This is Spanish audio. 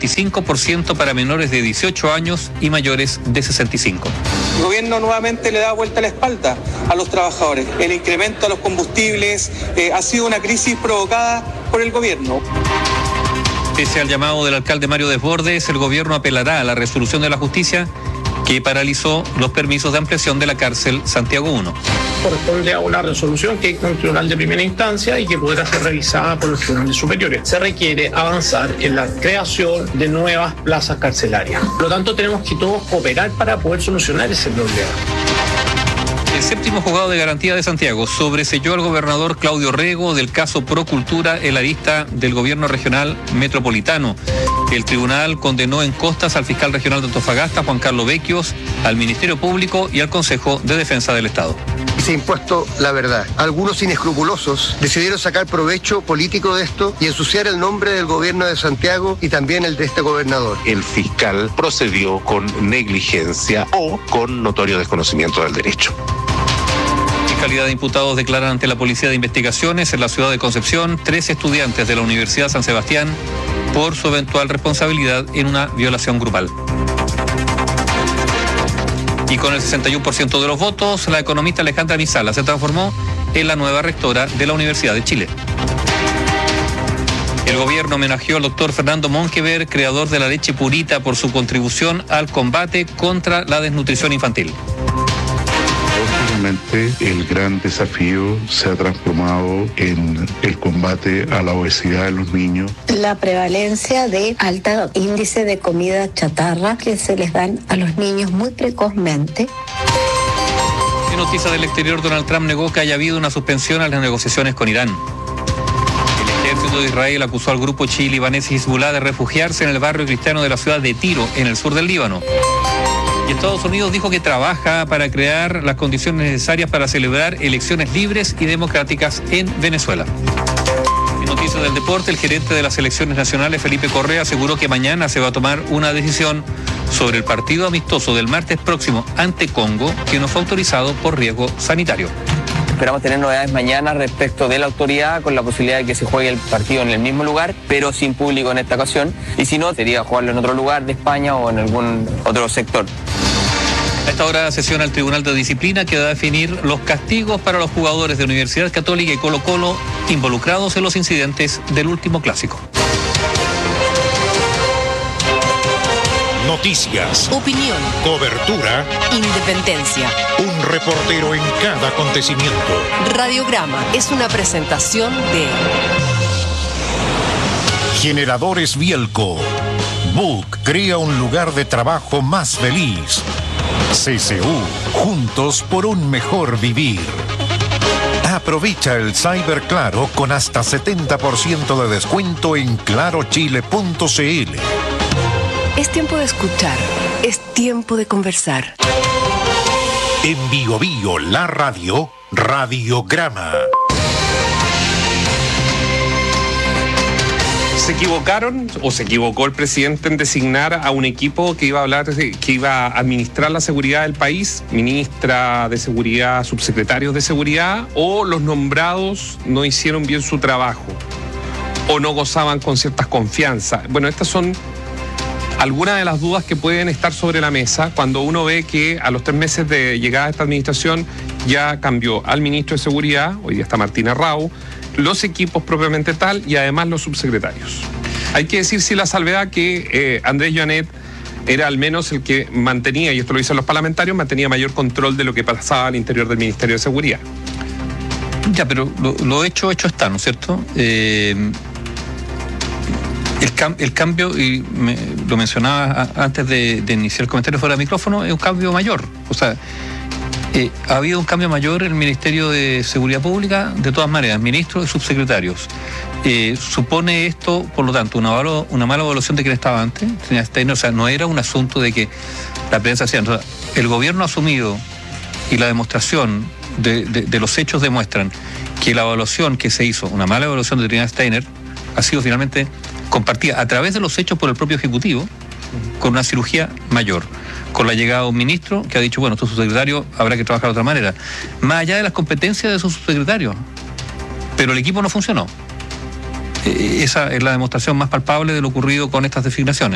25% para menores de 18 años y mayores de 65. El gobierno nuevamente le da vuelta la espalda a los trabajadores. El incremento a los combustibles ha sido una crisis provocada por el gobierno. Pese al llamado del alcalde Mario Desbordes, el gobierno apelará a la resolución de la justicia que paralizó los permisos de ampliación de la cárcel Santiago 1. Corresponde a una resolución que dicta un tribunal de primera instancia y que podrá ser revisada por los tribunales superiores. Se requiere avanzar en la creación de nuevas plazas carcelarias. Por lo tanto, tenemos que todos cooperar para poder solucionar ese problema. El séptimo juzgado de garantía de Santiago sobreseyó al gobernador Claudio Rego del caso Procultura en la lista del gobierno regional metropolitano. El tribunal condenó en costas al fiscal regional de Antofagasta, Juan Carlos Becchios, al Ministerio Público y al Consejo de Defensa del Estado. Se ha impuesto la verdad. Algunos inescrupulosos decidieron sacar provecho político de esto y ensuciar el nombre del gobierno de Santiago y también el de este gobernador. El fiscal procedió con negligencia o con notorio desconocimiento del derecho. Fiscalía de imputados declaran ante la Policía de Investigaciones en la ciudad de Concepción 3 estudiantes de la Universidad San Sebastián por su eventual responsabilidad en una violación grupal. Y con el 61% de los votos, la economista Alejandra Nisala se transformó en la nueva rectora de la Universidad de Chile. El gobierno homenajeó al doctor Fernando Monkeberg, creador de la leche purita, por su contribución al combate contra la desnutrición infantil. Últimamente el gran desafío se ha transformado en el combate a la obesidad en los niños. La prevalencia de alto índice de comida chatarra que se les dan a los niños muy precozmente. En noticias del exterior, Donald Trump negó que haya habido una suspensión a las negociaciones con Irán. El ejército de Israel acusó al grupo chií-libanés Hezbollah de refugiarse en el barrio cristiano de la ciudad de Tiro, en el sur del Líbano. Y Estados Unidos dijo que trabaja para crear las condiciones necesarias para celebrar elecciones libres y democráticas en Venezuela. En noticias del deporte, el gerente de las selecciones nacionales, Felipe Correa, aseguró que mañana se va a tomar una decisión sobre el partido amistoso del martes próximo ante Congo, que no fue autorizado por riesgo sanitario. Esperamos tener novedades mañana respecto de la autoridad, con la posibilidad de que se juegue el partido en el mismo lugar, pero sin público en esta ocasión. Y si no, sería jugarlo en otro lugar de España o en algún otro sector. A esta hora sesiona el Tribunal de Disciplina que va a definir los castigos para los jugadores de Universidad Católica y Colo-Colo involucrados en los incidentes del último clásico. Noticias, opinión, cobertura, independencia. Un reportero en cada acontecimiento. Radiograma es una presentación de Generadores Bielco. Book crea un lugar de trabajo más feliz. CCU, juntos por un mejor vivir. Aprovecha el Cyber Claro con hasta 70% de descuento en clarochile.cl. Es tiempo de escuchar, es tiempo de conversar. En Bio Bio, la radio, Radiograma. ¿Se equivocaron o se equivocó el presidente en designar a un equipo que iba a administrar la seguridad del país? Ministra de Seguridad, subsecretarios de Seguridad, o los nombrados no hicieron bien su trabajo o no gozaban con ciertas confianzas. Bueno, estas son algunas de las dudas que pueden estar sobre la mesa cuando uno ve que a los 3 meses de llegada a esta administración ya cambió al ministro de Seguridad, hoy día está Martín Arrau, los equipos propiamente tal y además los subsecretarios. Hay que decir sí la salvedad que Andrés Llanet era al menos el que mantenía, y esto lo dicen los parlamentarios, mantenía mayor control de lo que pasaba al interior del Ministerio de Seguridad. Ya, pero lo hecho está, ¿no es cierto? El cambio, y lo mencionaba antes de iniciar el comentario fuera de micrófono, es un cambio mayor. O sea, ha habido un cambio mayor en el Ministerio de Seguridad Pública, de todas maneras, ministros y subsecretarios. Supone esto, por lo tanto, una mala evaluación de quien estaba antes. O sea, no era un asunto de que la prensa hacía. O sea, el gobierno ha asumido, y la demostración de los hechos demuestran que la evaluación que se hizo, una mala evaluación de Trinidad Steiner, ha sido finalmente compartida a través de los hechos por el propio Ejecutivo, con una cirugía mayor, con la llegada de un ministro que ha dicho, bueno, tu subsecretario habrá que trabajar de otra manera, más allá de las competencias de su subsecretario, pero el equipo no funcionó. Esa es la demostración más palpable de lo ocurrido con estas designaciones.